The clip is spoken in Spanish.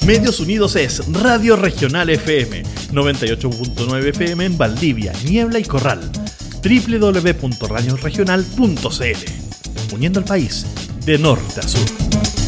Medios Unidos es Radio Regional FM, 98.9 FM en Valdivia, Niebla y Corral, www.radioregional.cl, uniendo al país de norte a sur.